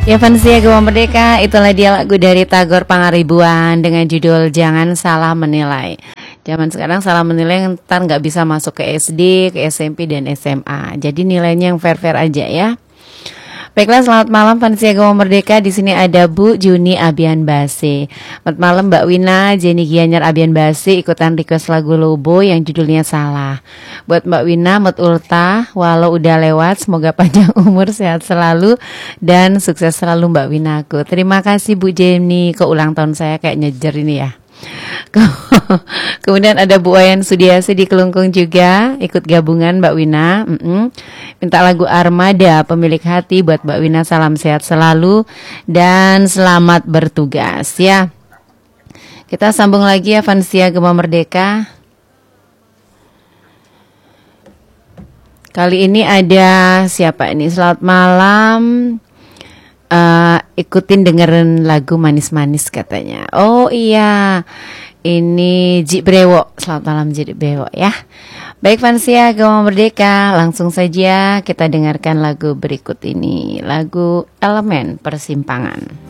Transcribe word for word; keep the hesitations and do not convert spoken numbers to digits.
Ya Fansia Gema Merdeka, itulah dia lagu dari Tagor Pangaribuan dengan judul Jangan Salah Menilai. Zaman sekarang salah menilai ntar nggak bisa masuk ke S D, ke S M P dan S M A. Jadi nilainya yang fair-fair aja ya. Baiklah, selamat malam Fansia Gema Merdeka. Di sini ada Bu Juni Abian Base. Selamat malam Mbak Wina, Jenny Gianyar Abian Base ikutan request lagu Lobo yang judulnya Salah. Buat Mbak Wina, Mut Ulta, walau udah lewat, semoga panjang umur, sehat selalu dan sukses selalu Mbak Winaku. Terima kasih Bu Jenny, ke ulang tahun saya kayak nyejer ini ya. Kemudian ada Bu Wayan Sudiasi di Kelungkung juga ikut gabungan Mbak Wina. Mm-mm. Minta lagu Armada Pemilik Hati buat Mbak Wina, salam sehat selalu dan selamat bertugas ya. Kita sambung lagi ya Fansia Gema Merdeka. Kali ini ada siapa ini? Selamat malam. Uh, ikutin dengerin lagu manis-manis katanya. Oh iya, ini Ji Brewo. Selamat malam Ji Brewo ya. Baik Fansia Gema Merdeka, langsung saja kita dengarkan lagu berikut ini, lagu Elemen Persimpangan.